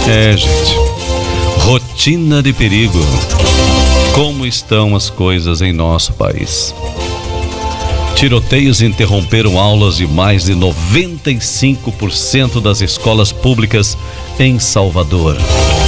Gente, rotina de perigo. Como estão as coisas em nosso país? Tiroteios interromperam aulas de mais de 95% das escolas públicas em Salvador.